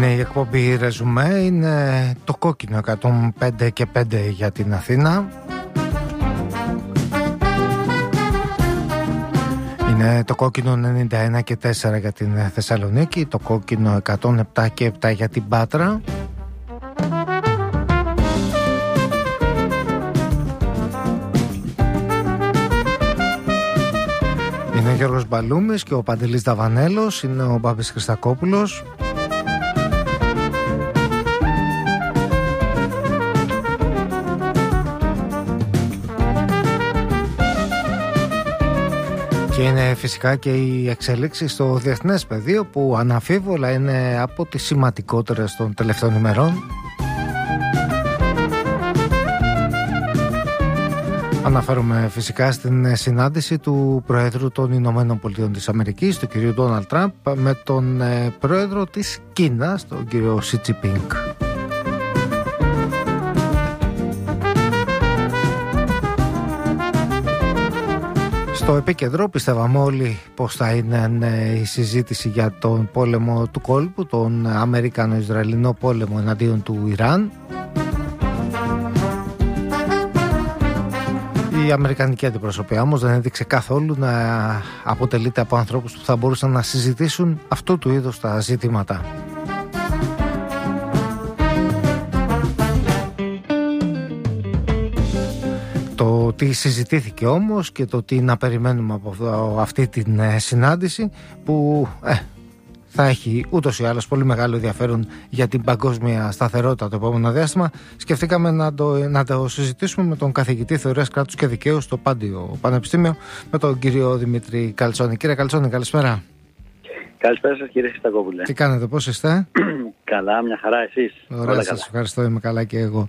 Η εκπομπή Ρεζουμέ είναι το κόκκινο 105 και 5 για την Αθήνα. Είναι το κόκκινο 91 και 4 για την Θεσσαλονίκη, το κόκκινο 107 και 7 για την Πάτρα. Είναι ο Γιώργος Μπαλούμης και ο Παντελής Δαβανέλος, είναι ο Μπάμπης Χριστακόπουλος. Και είναι φυσικά και η εξέλιξη στο διεθνές πεδίο που αναμφίβολα είναι από τις σημαντικότερες των τελευταίων ημερών. Αναφέρομαι φυσικά στην συνάντηση του Προέδρου των Ηνωμένων Πολιτειών της Αμερικής, του κ. Ντόναλντ Τραμπ, με τον Πρόεδρο της Κίνας, τον κ. Σι Τζινπίνγκ. Στο επίκεντρο πιστεύαμε όλοι πως θα είναι η συζήτηση για τον πόλεμο του κόλπου, τον Αμερικανο-Ισραηλινό πόλεμο εναντίον του Ιράν. Η αμερικανική αντιπροσωπεία όμως δεν έδειξε καθόλου να αποτελείται από ανθρώπους που θα μπορούσαν να συζητήσουν αυτού του είδους τα ζητήματα. Το τι συζητήθηκε όμως και το τι να περιμένουμε από αυτή την συνάντηση που θα έχει ούτως ή άλλως πολύ μεγάλο ενδιαφέρον για την παγκόσμια σταθερότητα το επόμενο διάστημα, σκεφτήκαμε να το συζητήσουμε με τον καθηγητή Θεωρίας Κράτους και Δικαίου στο Πάντιο Πανεπιστήμιο, με τον κύριο Δημήτρη Καλτσόνη. Κύριε Καλτσόνη, καλησπέρα. Καλησπέρα σας, κύριε Χριστακόπουλε. Τι κάνετε, πώς είστε? Καλά, μια χαρά, εσείς? Ωραία, σας ευχαριστώ, είμαι καλά και εγώ.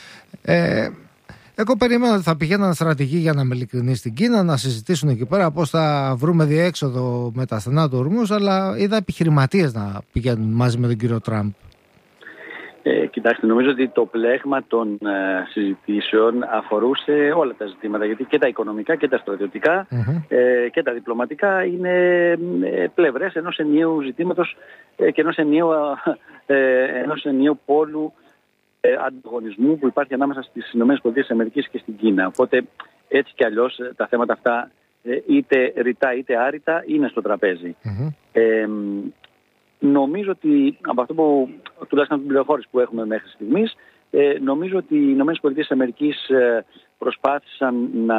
Εγώ περίμενα ότι θα πηγαίναν στρατηγοί, για να είμαι ειλικρινής, στην Κίνα να συζητήσουν εκεί πέρα πώς θα βρούμε διέξοδο με τα στενά του ορμούς, αλλά είδα επιχειρηματίες να πηγαίνουν μαζί με τον κύριο Τραμπ. Κοιτάξτε, νομίζω ότι το πλέγμα των συζητήσεων αφορούσε όλα τα ζητήματα, γιατί και τα οικονομικά και τα στρατιωτικά και τα διπλωματικά είναι πλευρές ενός ενιαίου ζητήματος και ενός ενιαίου πόλου ανταγωνισμού που υπάρχει ανάμεσα στις ΗΠΑ και στην Κίνα. Οπότε έτσι κι αλλιώς τα θέματα αυτά είτε ρητά είτε άρρητα είναι στο τραπέζι. Νομίζω ότι από αυτό που τουλάχιστον την πληροφόρηση που έχουμε μέχρι στιγμής, νομίζω ότι οι ΗΠΑ προσπάθησαν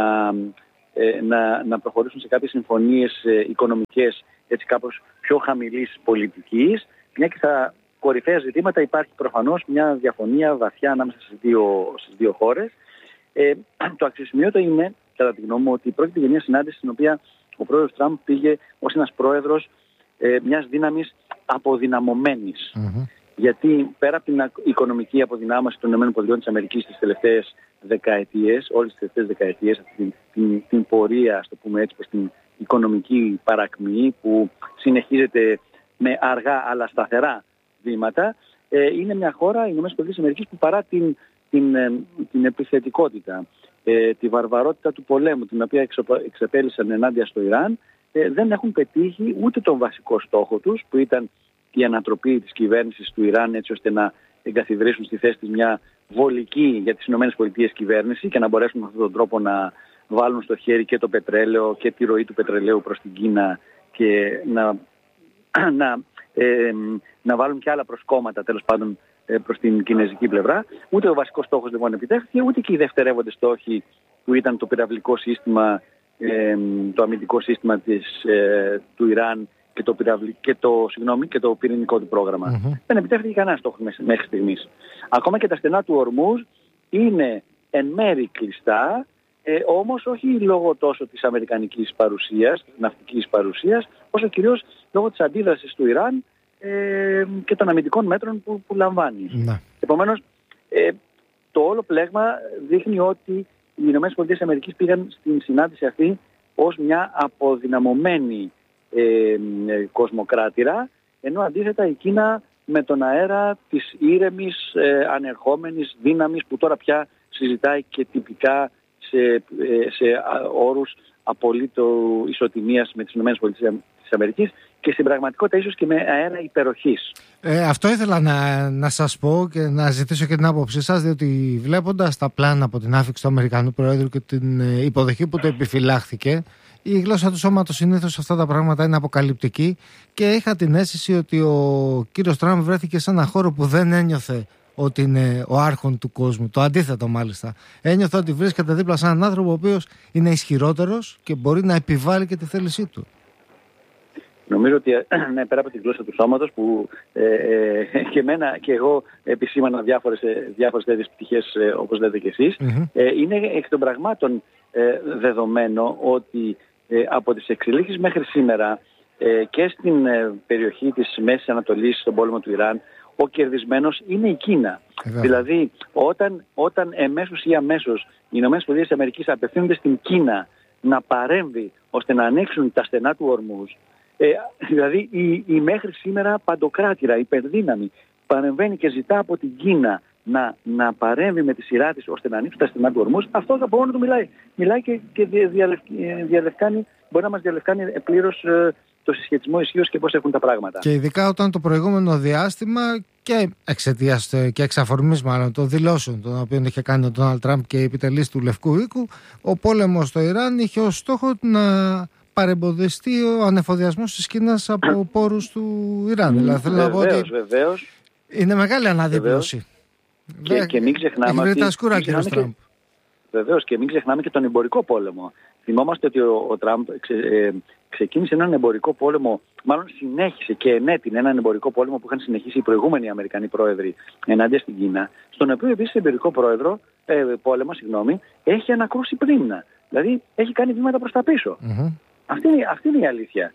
να προχωρήσουν σε κάποιες συμφωνίες οικονομικές έτσι κάπως πιο χαμηλής πολιτικής, μια και στα κορυφαία ζητήματα υπάρχει προφανώς μια διαφωνία βαθιά ανάμεσα στις δύο χώρες. Το αξιοσημείωτο είναι, κατά τη γνώμη μου, ότι πρόκειται για μια συνάντηση στην οποία ο πρόεδρος Τραμπ πήγε ως ένας πρόεδρος μιας δύναμης αποδυναμωμένης. Γιατί πέρα από την οικονομική αποδυνάμωση των ΗΠΑ τις τελευταίες δεκαετίες, όλες τις τελευταίες δεκαετίες, την πορεία, ας το πούμε έτσι, προς την οικονομική παρακμή που συνεχίζεται με αργά αλλά σταθερά βήματα, είναι μια χώρα, οι ΗΠΑ, που παρά την επιθετικότητα, τη βαρβαρότητα του πολέμου, την οποία εξεπέλυσαν ενάντια στο Ιράν, δεν έχουν πετύχει ούτε τον βασικό στόχο τους, που ήταν η ανατροπή της κυβέρνησης του Ιράν, έτσι ώστε να εγκαθιδρύσουν στη θέση της μια βολική για τις ΗΠΑ κυβέρνηση και να μπορέσουν με αυτόν τον τρόπο να βάλουν στο χέρι και το πετρέλαιο και τη ροή του πετρελαίου προς την Κίνα και να βάλουν και άλλα προσκόμματα τέλος πάντων προς την κινέζικη πλευρά. Ούτε ο βασικός στόχος λοιπόν επιτεύχθηκε, ούτε και οι δευτερεύοντες στόχοι που ήταν το πυραυλικό σύστημα, το αμυντικό σύστημα του Ιράν και το πυρηνικό του πρόγραμμα. Δεν επιτεύχθηκε κανένα στόχο μέχρι στιγμής. Ακόμα και τα στενά του ορμούς είναι εν μέρη κλειστά, όμως όχι λόγω τόσο της αμερικανικής παρουσίας, της ναυτικής παρουσίας, όσο κυρίως λόγω της αντίδρασης του Ιράν και των αμυντικών μέτρων που λαμβάνει. Επομένως, το όλο πλέγμα δείχνει ότι οι ΗΠΑ πήγαν στην συνάντηση αυτή ως μια αποδυναμωμένη κοσμοκράτηρα, ενώ αντίθετα η Κίνα με τον αέρα της ήρεμης ανερχόμενης δύναμης που τώρα πια συζητάει και τυπικά σε όρους απολύτως ισοτιμίας με τις ΗΠΑ της Αμερικής και στην πραγματικότητα ίσως και με αέρα υπεροχής. Αυτό ήθελα να σας πω και να ζητήσω και την άποψή σας, διότι βλέποντας τα πλάνα από την άφιξη του Αμερικανού Προέδρου και την υποδοχή που το επιφυλάχθηκε, η γλώσσα του σώματος συνήθως αυτά τα πράγματα είναι αποκαλυπτική και είχα την αίσθηση ότι ο κύριος Τραμπ βρέθηκε σε ένα χώρο που δεν ένιωθε ότι είναι ο άρχον του κόσμου. Το αντίθετο μάλιστα. Ένιωθε ότι βρίσκεται δίπλα σε έναν άνθρωπο ο οποίος είναι ισχυρότερος και μπορεί να επιβάλλει και τη θέλησή του. Νομίζω ότι ναι, πέρα από τη γλώσσα του σώματος που και εγώ επισήμανα διάφορες τέτοιες πτυχές όπως λέτε και εσείς, είναι εκ των πραγμάτων δεδομένο ότι από τις εξελίξεις μέχρι σήμερα και στην περιοχή της Μέσης Ανατολής, στον πόλεμο του Ιράν, ο κερδισμένος είναι η Κίνα. Δηλαδή, όταν εμέσως ή αμέσως οι ΗΠΑ απευθύνονται στην Κίνα να παρέμβει ώστε να ανοίξουν τα στενά του Ορμούζ, δηλαδή η μέχρι σήμερα παντοκράτηρα, υπερδύναμη, παρεμβαίνει και ζητά από την Κίνα να παρέμβει με τη σειρά της ώστε να ανοίξουν τα στενά του Ορμούζ, αυτό από μόνο του μιλάει. Μιλάει και διαλευκάνει, μπορεί να μας διαλευκάνει πλήρως το συσχετισμό ισχύως και πώς έχουν τα πράγματα. Και ειδικά όταν το προηγούμενο διάστημα και εξαιτίας και εξ αφορμής μάλλον των δηλώσεων των οποίων είχε κάνει ο Ντόναλντ Τραμπ και οι επιτελείς του Λευκού Οίκου, ο πόλεμος στο Ιράν είχε ως στόχο να παρεμποδιστεί ο ανεφοδιασμός της Κίνας από πόρους του Ιράν. Δηλαδή θέλω να πω ότι είναι μεγάλη αναδίπλωση. Και μην ξεχνάμε ότι βεβαίως και μην ξεχνάμε και τον εμπορικό πόλεμο. Θυμόμαστε ότι ο Τραμπ ξεκίνησε έναν εμπορικό πόλεμο, μάλλον συνέχισε και ενέτεινε έναν εμπορικό πόλεμο που είχαν συνεχίσει οι προηγούμενοι Αμερικανοί πρόεδροι ενάντια στην Κίνα, στον οποίο επίσης εμπορικό πόλεμο έχει ανακρούσει πρίμνα. Δηλαδή έχει κάνει βήματα προς τα πίσω. Αυτή είναι η αλήθεια.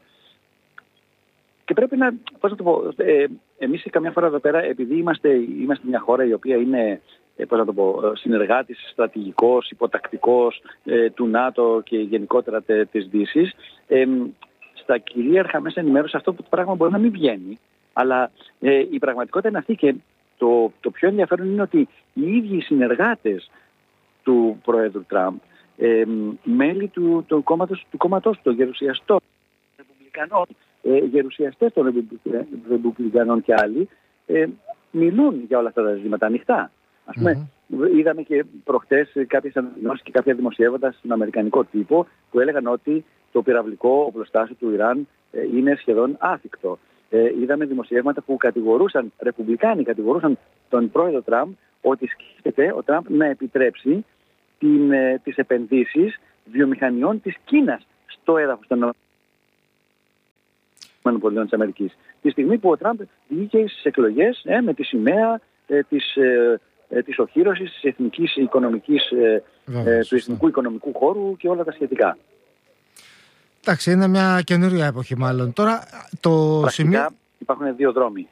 Και πρέπει να, πώς να το πω, εμείς καμιά φορά εδώ πέρα, επειδή είμαστε μια χώρα η οποία είναι, συνεργάτης στρατηγικός, υποτακτικός του ΝΑΤΟ και γενικότερα της Δύσης, στα κυρίαρχα μέσα ενημέρωση αυτό το πράγμα μπορεί να μην βγαίνει, αλλά η πραγματικότητα είναι αυτή και το πιο ενδιαφέρον είναι ότι οι ίδιοι συνεργάτες του Προέδρου Τραμπ, μέλη του κόμματος των γερουσιαστών, ρεπουμπλικανών, γερουσιαστές των ρεπουμπλικανών και άλλοι, μιλούν για όλα αυτά τα ζητήματα ανοιχτά. Ας πούμε, είδαμε και προχτές κάποιες ανακοινώσεις και κάποια δημοσιεύματα στον αμερικανικό τύπο που έλεγαν ότι το πυραυλικό οπλοστάσιο του Ιράν είναι σχεδόν άθικτο. Είδαμε δημοσιεύματα που ρεπουμπλικάνοι κατηγορούσαν τον πρόεδρο Τραμπ ότι σκέφτεται ο Τραμπ να επιτρέψει τις επενδύσεις βιομηχανιών της Κίνας στο έδαφος των ΗΠΑ. Τη στιγμή που ο Τραμπ βγήκε στις εκλογές με τη σημαία της οχύρωσης της εθνικής οικονομικής, του εθνικού οικονομικού χώρου και όλα τα σχετικά. Εντάξει, είναι μια καινούρια εποχή μάλλον. Τώρα το πρακτικά υπάρχουν δύο δρόμοι.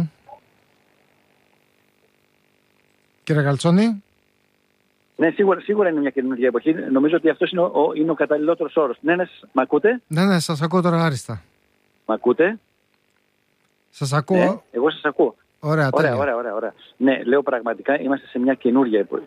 Κύριε Γαλτσόνη. Ναι, σίγουρα είναι μια καινούργια εποχή. Νομίζω ότι αυτός είναι ο καταλληλότερος όρος. Ναι, μ' ακούτε? Ναι, σας ακούω τώρα άριστα. Μ' ακούτε? Σας ακούω. Ναι, εγώ σας ακούω. Ωραία. Ναι, λέω πραγματικά είμαστε σε μια καινούργια εποχή.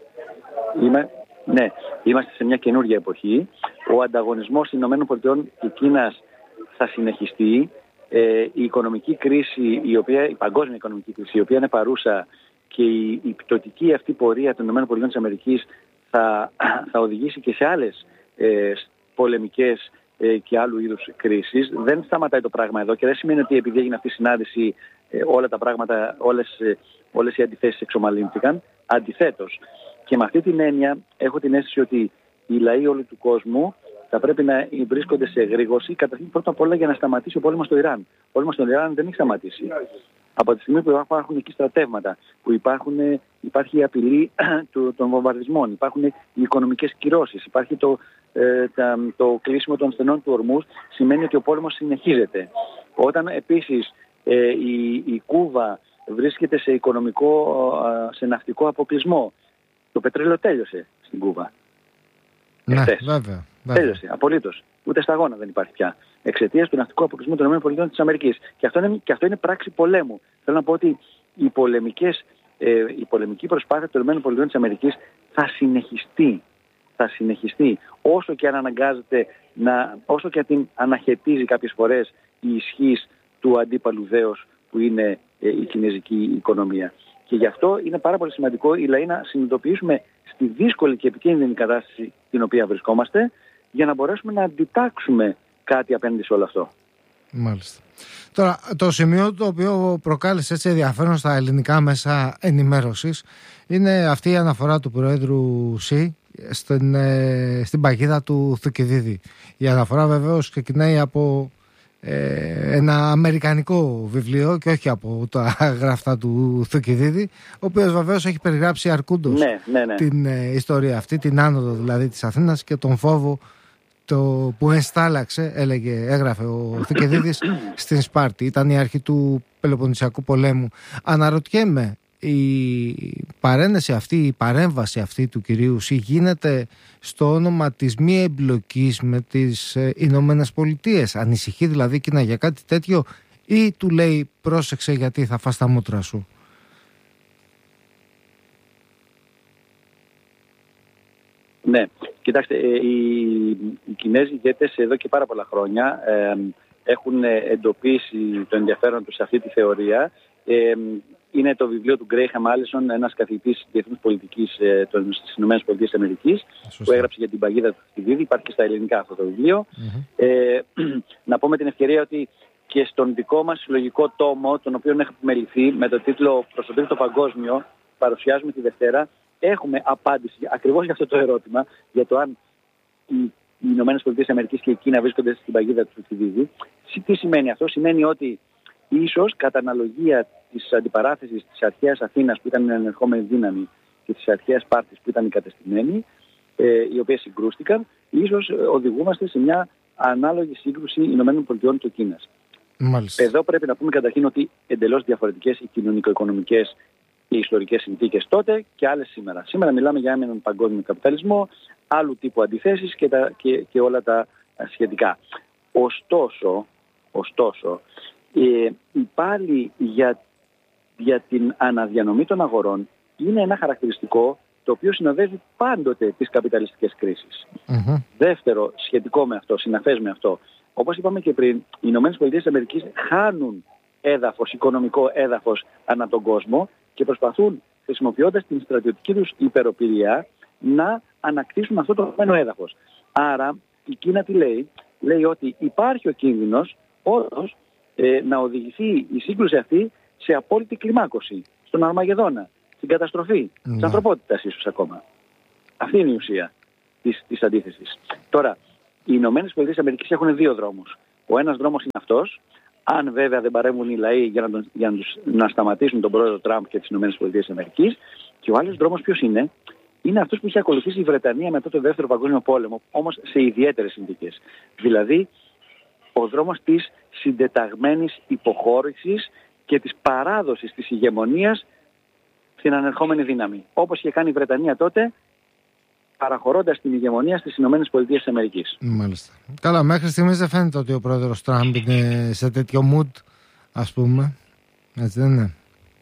Είμαστε σε μια καινούργια εποχή. Ο ανταγωνισμός ΗΠΑ και Κίνας θα συνεχιστεί. Η οικονομική κρίση, η παγκόσμια οικονομική κρίση, η οποία είναι παρούσα, και η πτωτική αυτή πορεία των ΗΠΑ θα οδηγήσει και σε άλλες πολεμικές και άλλου είδους κρίσεις. Δεν σταματάει το πράγμα εδώ και δεν σημαίνει ότι επειδή έγινε αυτή η συνάντηση όλα τα πράγματα, όλες οι αντιθέσεις εξομαλύνθηκαν. Αντιθέτως, και με αυτή την έννοια έχω την αίσθηση ότι οι λαοί όλου του κόσμου θα πρέπει να βρίσκονται σε εγρήγορση, καταρχήν πρώτα απ' όλα για να σταματήσει ο πόλεμος στο Ιράν. Ο πόλεμος στο Ιράν δεν έχει σταματήσει. Από τη στιγμή που υπάρχουν εκεί στρατεύματα, που υπάρχει η απειλή των βομβαρδισμών, υπάρχουν οι οικονομικές κυρώσεις, υπάρχει το κλείσιμο των στενών του Ορμούζ, σημαίνει ότι ο πόλεμος συνεχίζεται. Όταν επίσης η Κούβα βρίσκεται σε ναυτικό αποκλεισμό, το πετρέλαιο τέλειωσε στην Κούβα. Ναι, βέβαια. Τέλειωσε, απολύτως. Ούτε σταγόνα δεν υπάρχει πια. Εξαιτίας του ναυτικού αποκλεισμού των ΗΠΑ. Και αυτό είναι πράξη πολέμου. Θέλω να πω ότι η πολεμική προσπάθεια των ΗΠΑ θα συνεχιστεί. θα συνεχιστεί, όσο και αν αναγκάζεται, όσο και αν την αναχαιτίζει κάποιες φορές η ισχύς του αντίπαλου δέος που είναι η κινέζικη οικονομία. Και γι' αυτό είναι πάρα πολύ σημαντικό οι λαοί να συνειδητοποιήσουμε στη δύσκολη και επικίνδυνη κατάσταση την οποία βρισκόμαστε, για να μπορέσουμε να αντιτάξουμε κάτι απέναντι σε όλο αυτό. Μάλιστα. Τώρα, το σημείο το οποίο προκάλεσε έτσι ενδιαφέρον στα ελληνικά μέσα ενημέρωσης είναι αυτή η αναφορά του Προέδρου Σι στην παγίδα του Θουκυδίδη. Η αναφορά βεβαίως ξεκινάει από ένα αμερικανικό βιβλίο και όχι από τα γραφτά του Θουκυδίδη, ο οποίος βεβαίως έχει περιγράψει αρκούντος την ιστορία αυτή, την άνοδο δηλαδή της Αθήνας και τον φόβο που ενστάλλαξε, έγραφε ο Θουκυδίδης, στην Σπάρτη. Ήταν η αρχή του Πελοποννησιακού πολέμου. Αναρωτιέμαι, η παρένεση αυτή, η παρέμβαση αυτή του κυρίου Σι γίνεται στο όνομα της μη εμπλοκής με τις Ηνωμένες Πολιτείες? Ανησυχεί δηλαδή Κίνα για κάτι τέτοιο, ή του λέει πρόσεξε γιατί θα φας τα μούτρα σου? Ναι, κοιτάξτε, οι Κινέζοι ηγέτες εδώ και πάρα πολλά χρόνια έχουν εντοπίσει το ενδιαφέρον τους σε αυτή τη θεωρία. Είναι το βιβλίο του Γκρέιχαμ Άλισον, ένας καθηγητής διεθνούς πολιτικής στις ΗΠΑ, που έγραψε για την παγίδα του Θουκυδίδη. Υπάρχει και στα ελληνικά αυτό το βιβλίο. Να πω με την ευκαιρία ότι και στον δικό μας συλλογικό τόμο, τον οποίο έχω επιμεληθεί με το τίτλο «Προς το Τρίτο Παγκόσμιο», παρουσιάζουμε τη Δευτέρα, έχουμε απάντηση ακριβώς για αυτό το ερώτημα, για το αν οι Ηνωμένες Πολιτείες Αμερικής και η Κίνα βρίσκονται στην παγίδα του Θουκυδίδη. Τι σημαίνει αυτό? Σημαίνει ότι ίσως κατά αναλογία της αντιπαράθεσης της αρχαίας Αθήνας, που ήταν η ανερχόμενη δύναμη, και της αρχαίας Σπάρτης, που ήταν οι κατεστημένοι, οι οποίες συγκρούστηκαν, ίσως οδηγούμαστε σε μια ανάλογη σύγκρουση Ηνωμένων Πολιτειών και Κίνας. Μάλιστα. Εδώ πρέπει να πούμε καταρχήν ότι εντελώς διαφορετικές οι κοινωνικο-οικονομικές και οι ιστορικές συνθήκες τότε και άλλες σήμερα. Σήμερα μιλάμε για έναν παγκόσμιο καπιταλισμό, άλλου τύπου αντιθέσεις και όλα τα σχετικά. Ωστόσο, πάλι για την αναδιανομή των αγορών είναι ένα χαρακτηριστικό το οποίο συνοδεύει πάντοτε τις καπιταλιστικές κρίσεις. Δεύτερο, σχετικό με αυτό, συναφές με αυτό, όπως είπαμε και πριν, οι Ηνωμένες Πολιτείες της Αμερικής χάνουν έδαφος, οικονομικό έδαφος ανά τον κόσμο και προσπαθούν, χρησιμοποιώντας την στρατιωτική τους υπεροπλία, να ανακτήσουν αυτό το χαμένο έδαφος. Άρα η Κίνα τι λέει? Λέει ότι υπάρχει ο κίνδυνος όντως να οδηγηθεί η σύγκρουση αυτή σε απόλυτη κλιμάκωση, στον Αρμαγεδόνα, στην καταστροφή της ανθρωπότητας ίσως ακόμα. Αυτή είναι η ουσία της αντίθεσης. Τώρα, οι Ηνωμένες Πολιτείες Αμερικής έχουν δύο δρόμους. Ο ένας δρόμος είναι αυτός, αν βέβαια δεν παρέμβουν οι λαοί για να σταματήσουν τον πρόεδρο Τραμπ και τις Ηνωμένες Πολιτείες Αμερικής. Και ο άλλος δρόμος ποιος είναι? Είναι αυτός που είχε ακολουθήσει η Βρετανία μετά το Δεύτερο Παγκόσμιο Πόλεμο, όμως σε ιδιαίτερες συνθήκες. Δηλαδή, ο δρόμος της συντεταγμένης υποχώρησης και της παράδοσης της ηγεμονίας στην ανερχόμενη δύναμη. Όπως είχε κάνει η Βρετανία τότε, παραχωρώντας την ηγεμονία στις Ηνωμένες Πολιτείες της Αμερικής. Μάλιστα. Καλά, μέχρι στιγμής δεν φαίνεται ότι ο πρόεδρος Τραμπ είναι σε τέτοιο mood, ας πούμε. Έτσι δεν είναι?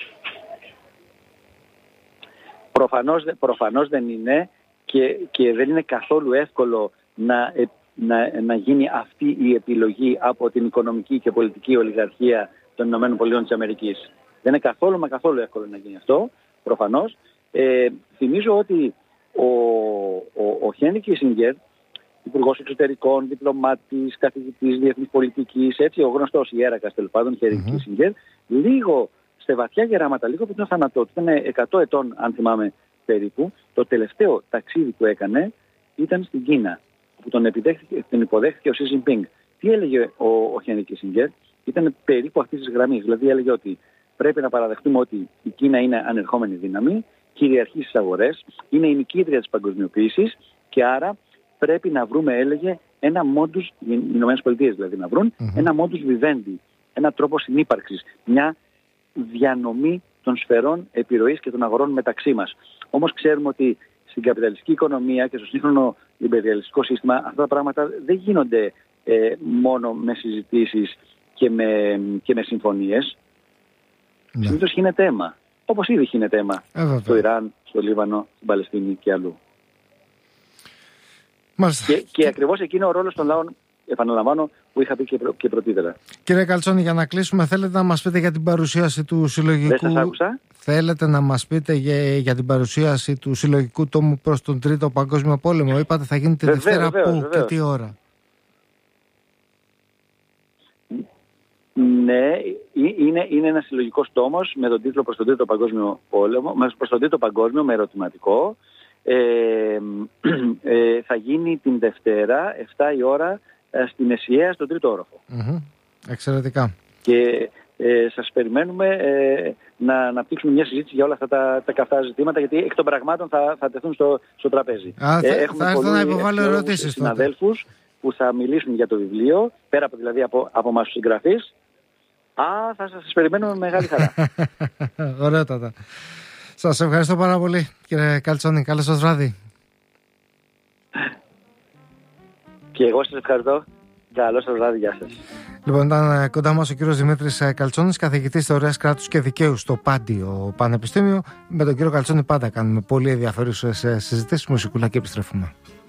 Προφανώς δεν είναι και δεν είναι καθόλου εύκολο να γίνει αυτή η επιλογή από την οικονομική και πολιτική ολιγαρχία των Ηνωμένων Πολιτειών της Αμερικής. Δεν είναι καθόλου εύκολο να γίνει αυτό, προφανώς. Θυμίζω ότι ο Χένρι Κίσινγκερ, υπουργός εξωτερικών, διπλωμάτης, καθηγητής διεθνής πολιτικής, έτσι, ο γνωστός ιέρακας τέλος πάντων, Χένρι Κίσινγκερ, λίγο σε βαθιά γεράματα, λίγο πριν τον θάνατό του, ήταν 100 ετών αν θυμάμαι περίπου, το τελευταίο ταξίδι που έκανε ήταν στην Κίνα, που τον υποδέχθηκε ο Σι Τζινπίνγκ. Τι έλεγε ο Χένρι Κίσινγκερ? Ήταν περίπου αυτή τη γραμμή. Δηλαδή έλεγε ότι πρέπει να παραδεχτούμε ότι η Κίνα είναι ανερχόμενη δύναμη, κυριαρχεί στις αγορές, είναι η νικήτρια της παγκοσμιοποίησης και άρα πρέπει να βρούμε, έλεγε, ένα modus, οι Ηνωμένες Πολιτείες δηλαδή να βρουν, ένα modus vivendi, ένα τρόπο συνύπαρξης, μια διανομή των σφαιρών επιρροής και των αγορών μεταξύ μας. Όμως ξέρουμε ότι στην καπιταλιστική οικονομία και στο σύγχρονο ιμπεριαλιστικό σύστημα αυτά τα πράγματα δεν γίνονται μόνο με συζητήσεις και με συμφωνίες. Συνήθως γίνεται αίμα. Όπως ήδη γίνεται αίμα στο Ιράν, στο Λίβανο, στην Παλαιστίνη και αλλού. Και ακριβώς εκείνο ο ρόλος των λαών, επαναλαμβάνω, που είχα πει και πρωτήτερα. Κύριε Καλτσόνη, για να κλείσουμε, θέλετε να μας πείτε για την παρουσίαση του συλλογικού. Δεν σας άκουσα. Θέλετε να μας πείτε για την παρουσίαση του συλλογικού τόμου προς τον Τρίτο Παγκόσμιο Πόλεμο? Είπατε θα γίνει τη Δευτέρα πού και τι ώρα? Ναι, είναι ένα συλλογικός τόμος με τον τίτλο προς τον Τρίτο Παγκόσμιο Πόλεμο, προς τον Τρίτο Παγκόσμιο, με ερωτηματικό. Θα γίνει την Δευτέρα, 7 η ώρα, στη Μεσιαία, στον τρίτο όροφο. Εξαιρετικά. Και σας περιμένουμε να αναπτύξουμε μια συζήτηση για όλα αυτά τα καυτά ζητήματα, γιατί εκ των πραγμάτων θα τεθούν στο τραπέζι. Θα έρθω να υποβάλω ερωτήσεις. Συναδέλφους που θα μιλήσουν για το βιβλίο, πέρα από δηλαδή από εμάς τους συγγραφείς. Θα σας περιμένουμε με μεγάλη χαρά. Ωραίτατα. Σας ευχαριστώ πάρα πολύ, κύριε Καλτσόνη. Καλό σας βράδυ. Και εγώ σας ευχαριστώ. Καλό σας βράδυ. Γεια σας. Λοιπόν, ήταν κοντά μας ο κύριος Δημήτρης Καλτσόνης, καθηγητής θεωρίας κράτους και δικαίου στο Πάντιο Πανεπιστήμιο. Με τον κύριο Καλτσόνη πάντα κάνουμε πολύ ενδιαφέρουσες συζητήσεις, μουσικούλα, και επιστρέφουμε.